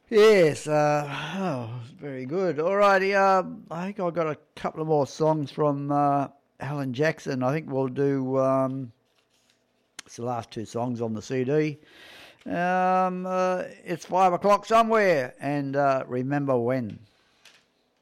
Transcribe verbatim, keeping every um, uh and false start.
Yes, uh, oh, very good. Alrighty, uh, I think I've got a couple of more songs from uh, Alan Jackson. I think we'll do, um, it's the last two songs on the C D. Um, uh, it's five o'clock somewhere, and uh, remember when.